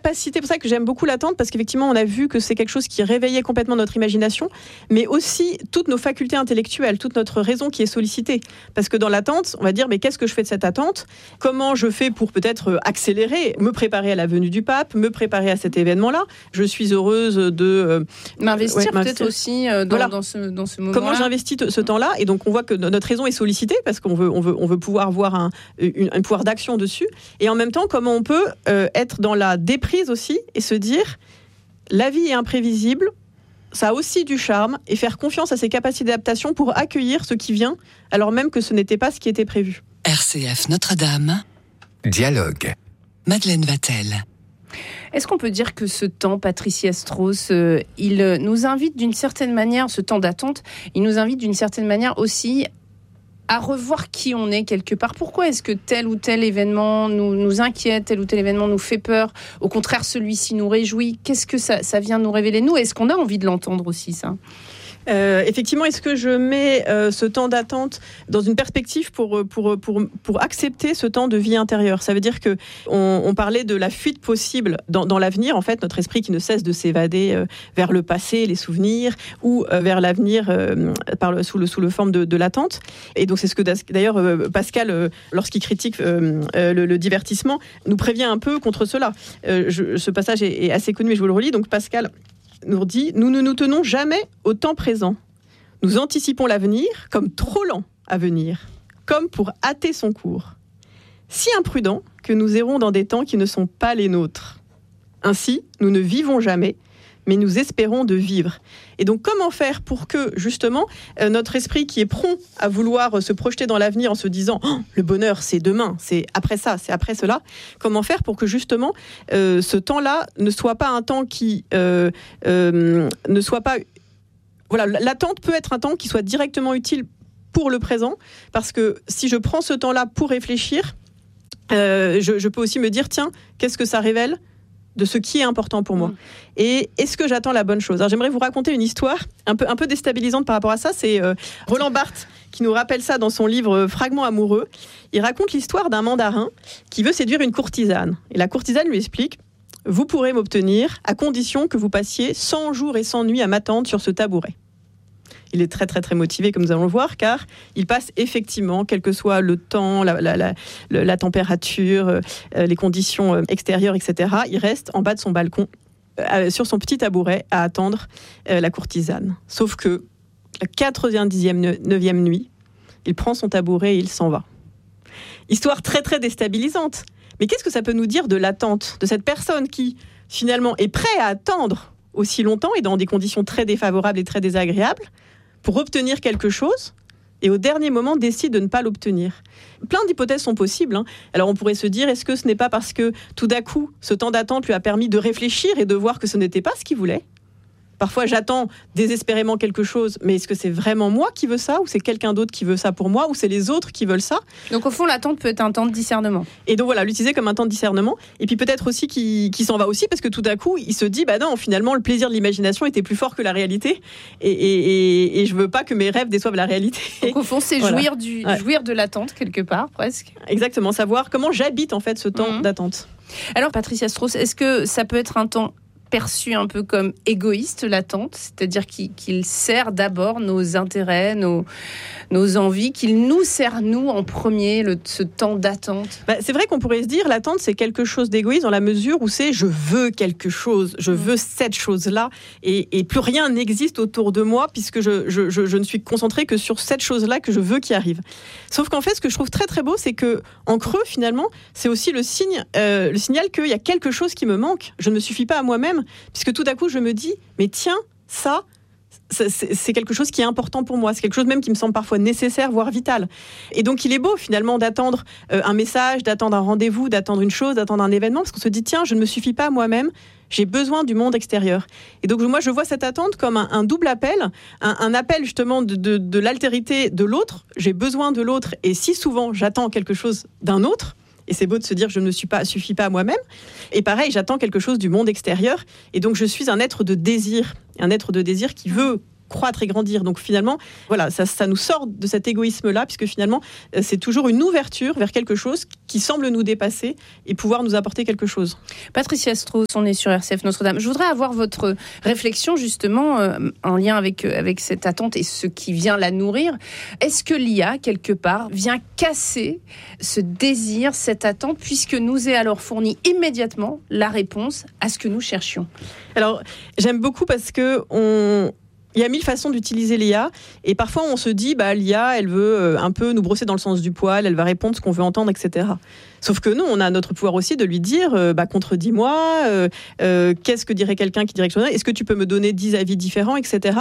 capacité, c'est pour ça que j'aime beaucoup l'attente, parce qu'effectivement, on a vu que c'est quelque chose qui réveillait complètement notre imagination, mais aussi toutes nos facultés intellectuelles, toute notre raison qui est sollicitée. Parce que dans l'attente, on va dire, mais qu'est-ce que je fais de cette attente ? Comment je fais pour peut-être accélérer, me préparer à la venue du pape, me préparer à cet événement-là ? Je suis heureuse de... m'investir peut-être aussi dans ce moment-là. Comment j'investis ce temps-là ? Et donc, on voit que notre raison est sollicitée, parce qu'on veut pouvoir avoir un pouvoir d'action dessus. Et en même temps, comment on peut être dans la déprise aussi et se dire, la vie est imprévisible, ça a aussi du charme, et faire confiance à ses capacités d'adaptation pour accueillir ce qui vient, alors même que ce n'était pas ce qui était prévu. RCF Notre-Dame. Dialogue. Madeleine Vatel. Est-ce qu'on peut dire que ce temps, Patricia Strauss, il nous invite d'une certaine manière, ce temps d'attente, il nous invite d'une certaine manière aussi à revoir qui on est quelque part. Pourquoi est-ce que tel ou tel événement nous inquiète, tel ou tel événement nous fait peur ? Au contraire, celui-ci nous réjouit. Qu'est-ce que ça vient nous révéler, nous ? Est-ce qu'on a envie de l'entendre aussi, ça ? Effectivement, est-ce que je mets ce temps d'attente dans une perspective pour accepter ce temps de vie intérieure ? Ça veut dire que on parlait de la fuite possible dans l'avenir, en fait, notre esprit qui ne cesse de s'évader vers le passé, les souvenirs, ou vers l'avenir sous le forme de l'attente. Et donc c'est ce que d'ailleurs Pascal, lorsqu'il critique le divertissement, nous prévient un peu contre cela. Ce passage est assez connu, mais je vous le relis. Donc Pascal nous dit « Nous ne nous tenons jamais au temps présent. Nous anticipons l'avenir comme trop lent à venir, comme pour hâter son cours. Si imprudents que nous errons dans des temps qui ne sont pas les nôtres. Ainsi, nous ne vivons jamais, mais nous espérons de vivre. » Et donc, comment faire pour que, justement, notre esprit qui est prompt à vouloir se projeter dans l'avenir en se disant oh, « le bonheur, c'est demain, c'est après ça, c'est après cela », comment faire pour que, justement, ce temps-là ne soit pas un temps qui ne soit pas... Voilà, l'attente peut être un temps qui soit directement utile pour le présent, parce que si je prends ce temps-là pour réfléchir, je peux aussi me dire « tiens, qu'est-ce que ça révèle ?» de ce qui est important pour moi. Et est-ce que j'attends la bonne chose ? Alors, j'aimerais vous raconter une histoire un peu déstabilisante par rapport à ça. C'est Roland Barthes qui nous rappelle ça dans son livre Fragments amoureux. Il raconte l'histoire d'un mandarin qui veut séduire une courtisane. Et la courtisane lui explique « Vous pourrez m'obtenir à condition que vous passiez 100 jours et 100 nuits à m'attendre sur ce tabouret. » Il est très, très, très motivé, comme nous allons le voir, car il passe effectivement, quel que soit le temps, la température, les conditions extérieures, etc., il reste en bas de son balcon, sur son petit tabouret, à attendre la courtisane. Sauf que, la 99e nuit, il prend son tabouret et il s'en va. Histoire très, très déstabilisante. Mais qu'est-ce que ça peut nous dire de l'attente de cette personne qui, finalement, est prête à attendre aussi longtemps et dans des conditions très défavorables et très désagréables, pour obtenir quelque chose, et au dernier moment décide de ne pas l'obtenir. Plein d'hypothèses sont possibles. Alors on pourrait se dire, est-ce que ce n'est pas parce que tout d'un coup, ce temps d'attente lui a permis de réfléchir et de voir que ce n'était pas ce qu'il voulait ? Parfois, j'attends désespérément quelque chose, mais est-ce que c'est vraiment moi qui veux ça, ou c'est quelqu'un d'autre qui veut ça pour moi, ou c'est les autres qui veulent ça ? Donc au fond, l'attente peut être un temps de discernement. Et donc voilà, l'utiliser comme un temps de discernement. Et puis peut-être aussi qu'il s'en va aussi, parce que tout d'un coup, il se dit, bah non, finalement, le plaisir de l'imagination était plus fort que la réalité, et je veux pas que mes rêves déçoivent la réalité. Donc au fond, c'est voilà. jouir de l'attente, quelque part, presque. Exactement, savoir comment j'habite en fait ce temps d'attente. Alors Patricia Strauss, est-ce que ça peut être un temps perçu un peu comme égoïste, l'attente, c'est-à-dire qu'il sert d'abord nos intérêts, nos envies, qu'il nous sert nous en premier, ce temps d'attente? C'est vrai qu'on pourrait se dire l'attente c'est quelque chose d'égoïste dans la mesure où c'est je veux quelque chose, je veux cette chose-là et plus rien n'existe autour de moi puisque je ne suis concentrée que sur cette chose-là que je veux qui arrive. Sauf qu'en fait ce que je trouve très très beau c'est que en creux finalement c'est aussi le signal qu'il y a quelque chose qui me manque, je ne me suffis pas à moi-même puisque tout d'un coup je me dis mais tiens ça c'est quelque chose qui est important pour moi, c'est quelque chose même qui me semble parfois nécessaire, voire vital. Et donc il est beau finalement d'attendre un message, d'attendre un rendez-vous, d'attendre une chose, d'attendre un événement, parce qu'on se dit tiens, je ne me suffis pas à moi-même, j'ai besoin du monde extérieur. Et donc moi je vois cette attente comme un double appel, un appel justement de l'altérité de l'autre, j'ai besoin de l'autre, et si souvent j'attends quelque chose d'un autre, et c'est beau de se dire je ne suffis pas à moi-même. Et pareil, j'attends quelque chose du monde extérieur. Et donc je suis un être de désir qui veut croître et grandir. Donc finalement, voilà, ça nous sort de cet égoïsme-là, puisque finalement, c'est toujours une ouverture vers quelque chose qui semble nous dépasser et pouvoir nous apporter quelque chose. Patricia Strauss, on est sur RCF Notre-Dame. Je voudrais avoir votre réflexion justement en lien avec cette attente et ce qui vient la nourrir. Est-ce que l'IA, quelque part, vient casser ce désir, cette attente, puisque nous est alors fournie immédiatement la réponse à ce que nous cherchions? Alors, j'aime beaucoup parce que il y a 1000 façons d'utiliser l'IA et parfois on se dit l'IA elle veut un peu nous brosser dans le sens du poil, elle va répondre ce qu'on veut entendre, etc. Sauf que nous on a notre pouvoir aussi de lui dire contredis-moi, qu'est-ce que dirait quelqu'un qui dirait que est-ce que tu peux me donner 10 avis différents, etc.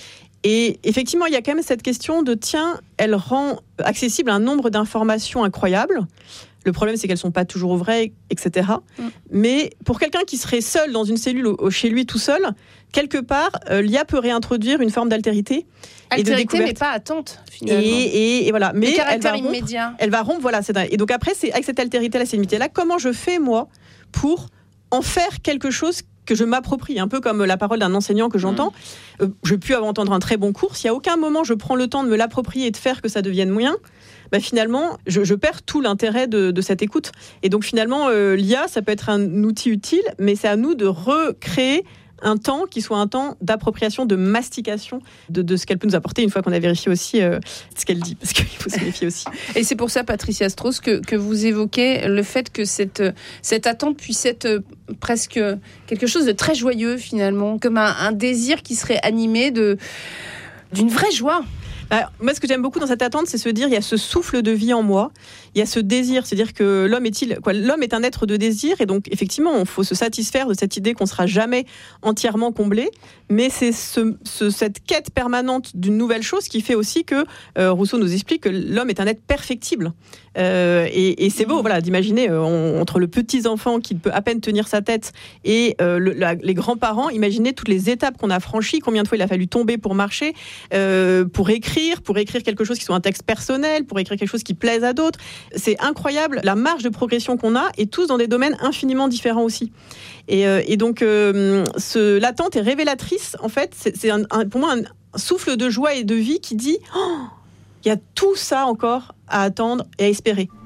Et effectivement, il y a quand même cette question de elle rend accessible un nombre d'informations incroyables. Le problème, c'est qu'elles ne sont pas toujours vraies, etc. Mais pour quelqu'un qui serait seul dans une cellule chez lui tout seul, quelque part, l'IA peut réintroduire une forme d'altérité. Altérité, mais pas attente, finalement. Et voilà. Mais elle va rompre, voilà. Et donc après, c'est avec cette altérité-là, cette limité-là, comment je fais, moi, pour en faire quelque chose que je m'approprie, un peu comme la parole d'un enseignant que j'entends. Je peux entendre un très bon cours. Si à aucun moment je prends le temps de me l'approprier et de faire que ça devienne moyen, finalement, je perds tout l'intérêt de cette écoute. Et donc finalement, l'IA, ça peut être un outil utile, mais c'est à nous de recréer un temps qui soit un temps d'appropriation, de mastication de ce qu'elle peut nous apporter une fois qu'on a vérifié aussi ce qu'elle dit, parce qu'il faut se méfier aussi. Et c'est pour ça, Patricia Strauss, que vous évoquez le fait que cette attente puisse être presque quelque chose de très joyeux finalement, comme un désir qui serait animé d'une vraie joie. Moi, ce que j'aime beaucoup dans cette attente, c'est se dire il y a ce souffle de vie en moi, il y a ce désir, c'est-à-dire que l'homme est un être de désir, et donc effectivement, il faut se satisfaire de cette idée qu'on ne sera jamais entièrement comblé, mais c'est cette quête permanente d'une nouvelle chose qui fait aussi que Rousseau nous explique que l'homme est un être perfectible. Et c'est beau, voilà, d'imaginer entre le petit enfant qui peut à peine tenir sa tête et les grands-parents, imaginez toutes les étapes qu'on a franchies, combien de fois il a fallu tomber pour marcher, pour écrire quelque chose qui soit un texte personnel, pour écrire quelque chose qui plaise à d'autres. C'est incroyable la marge de progression qu'on a, et tous dans des domaines infiniment différents aussi. Et donc l'attente est révélatrice, en fait, c'est pour moi un souffle de joie et de vie qui dit il y a tout ça encore à attendre et à espérer.